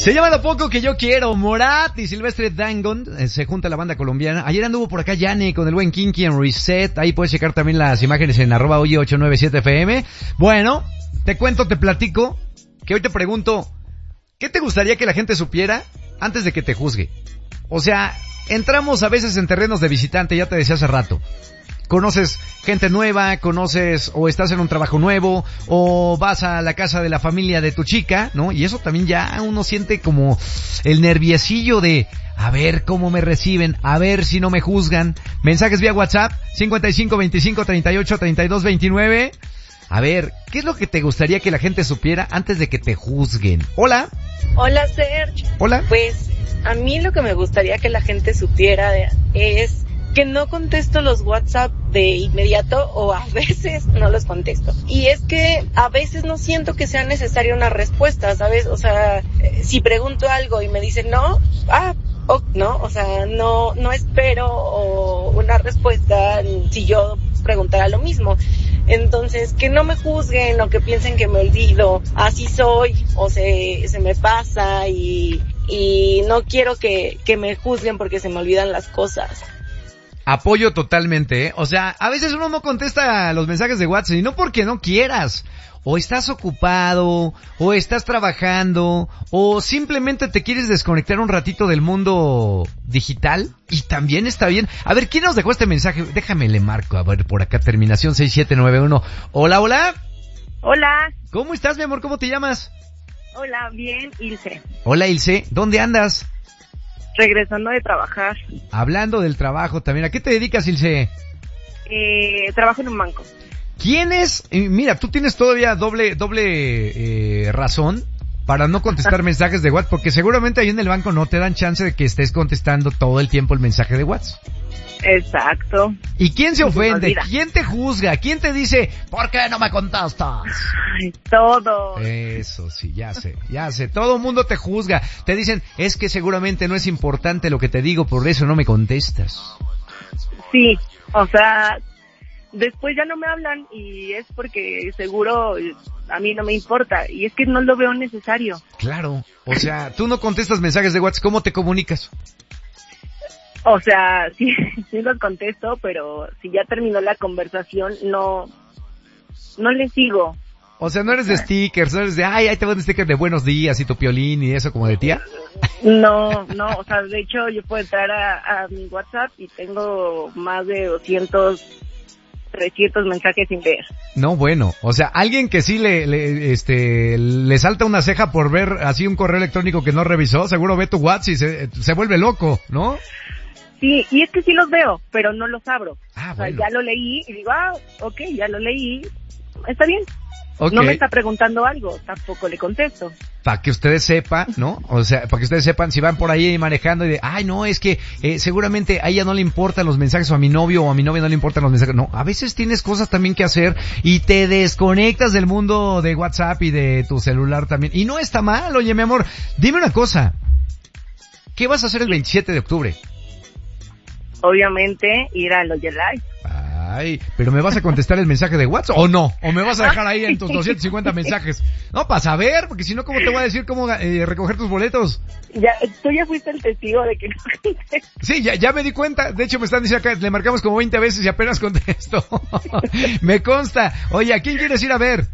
Se llama Lo Poco Que Yo Quiero. Morat y Silvestre Dangond se junta la banda colombiana. Ayer anduvo por acá Yanni con el buen Kinky en Reset. Ahí puedes checar también las imágenes en @oye897fm. Bueno, te cuento, te platico, que hoy te pregunto, ¿qué te gustaría que la gente supiera antes de que te juzgue? O sea, entramos a veces en terrenos de visitante, ya te decía hace rato. Conoces gente nueva, conoces o estás en un trabajo nuevo o vas a la casa de la familia de tu chica, ¿no? Y eso también ya uno siente como el nerviecillo de a ver cómo me reciben, a ver si no me juzgan. Mensajes vía WhatsApp 55 25 38 32 29. A ver, ¿qué es lo que te gustaría que la gente supiera antes de que te juzguen? Hola. Hola, Serge. Hola. Pues a mí lo que me gustaría que la gente supiera es que no contesto los WhatsApp de inmediato o a veces no los contesto. Y es que a veces no siento que sea necesaria una respuesta, ¿sabes? O sea, si pregunto algo y me dicen no, no, o sea, no espero una respuesta si yo preguntara lo mismo. Entonces, que no me juzguen o que piensen que me olvido, así soy, o se me pasa y no quiero que me juzguen porque se me olvidan las cosas. Apoyo totalmente, ¿eh? O sea, a veces uno no contesta los mensajes de WhatsApp y no porque no quieras. O estás ocupado, o estás trabajando, o simplemente te quieres desconectar un ratito del mundo digital y también está bien. A ver, ¿quién nos dejó este mensaje? Déjame le marco, a ver, por acá, terminación 6791. Hola, hola. Hola. ¿Cómo estás, mi amor? ¿Cómo te llamas? Hola, bien, Ilse. Hola, Ilse. ¿Dónde andas? Regresando de trabajar. Hablando del trabajo también. ¿A qué te dedicas, Ilse? Trabajo en un banco. ¿Quién es? Mira, tú tienes todavía doble razón para no contestar mensajes de WhatsApp, porque seguramente ahí en el banco no te dan chance de que estés contestando todo el tiempo el mensaje de WhatsApp. Exacto. ¿Y quién se ofende? ¿Quién te juzga? ¿Quién te dice, ¿por qué no me contestas? Ay, todo. Eso sí, ya sé. Todo el mundo te juzga. Te dicen, es que seguramente no es importante lo que te digo, por eso no me contestas. Sí, o sea, después ya no me hablan y es porque seguro a mí no me importa y es que no lo veo necesario. Claro, o sea, tú no contestas mensajes de WhatsApp, ¿cómo te comunicas? O sea, sí los contesto, pero si ya terminó la conversación, no le sigo. O sea, no eres de stickers, no eres de, ahí te va un sticker de buenos días y tu piolín y eso como de tía. No, o sea, de hecho yo puedo entrar a mi WhatsApp y tengo más de 200, 300 mensajes sin ver. No, bueno, o sea, alguien que sí le salta una ceja por ver así un correo electrónico que no revisó, seguro ve tu WhatsApp y se vuelve loco, ¿no? Sí, y es que sí los veo, pero no los abro. Ah, bueno. O sea, ya lo leí y digo, ok, ya lo leí, está bien. Okay. No me está preguntando algo, tampoco le contesto. Para que ustedes sepan, ¿no? O sea, para que ustedes sepan si van por ahí manejando y de, no, es que seguramente a ella no le importan los mensajes o a mi novio o a mi novia no le importan los mensajes. No, a veces tienes cosas también que hacer y te desconectas del mundo de WhatsApp y de tu celular también. Y no está mal, oye, mi amor, dime una cosa. ¿Qué vas a hacer el 27 de octubre? Obviamente ir al Oye Live. Ay, pero ¿me vas a contestar el mensaje de WhatsApp o no? ¿O me vas a dejar ahí en tus 250 mensajes? No, para saber, porque si no, ¿cómo te voy a decir cómo recoger tus boletos? Tú ya fuiste el testigo de que no contesté. Sí, ya me di cuenta. De hecho, me están diciendo acá, le marcamos como 20 veces y apenas contesto. Me consta. Oye, ¿a quién quieres ir a ver?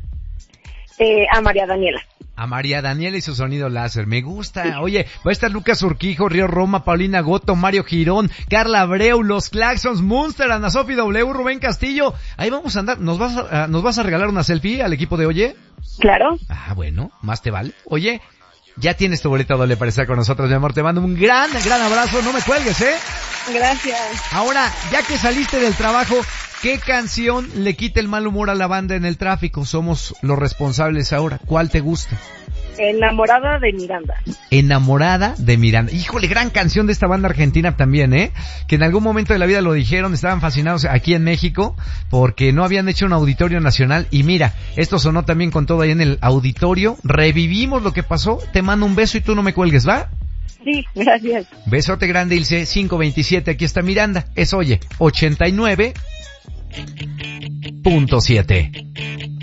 A María Daniela. A María Daniela y su sonido láser. Me gusta. Oye, va a estar Lucas Urquijo, Río Roma, Paulina Goto, Mario Girón, Carla Abreu, Los Claxons, Munster, Ana Sofi W, Rubén Castillo. Ahí vamos a andar. ¿Nos vas a regalar una selfie al equipo de Oye? Claro. Bueno, más te vale. Oye, ya tienes tu boleto doble para estar con nosotros, mi amor. Te mando un gran abrazo. No me cuelgues, ¿eh? Gracias. Ahora, ya que saliste del trabajo, ¿qué canción le quita el mal humor a la banda en el tráfico? Somos los responsables ahora. ¿Cuál te gusta? Enamorada de Miranda. Enamorada de Miranda. Híjole, gran canción de esta banda argentina también, ¿eh? Que en algún momento de la vida lo dijeron, estaban fascinados aquí en México porque no habían hecho un auditorio nacional. Y mira, esto sonó también con todo ahí en el auditorio. Revivimos lo que pasó. Te mando un beso y tú no me cuelgues, ¿va? Sí, gracias. Besote grande, Ilse. 527, aquí está Miranda. Es Oye, 89.7.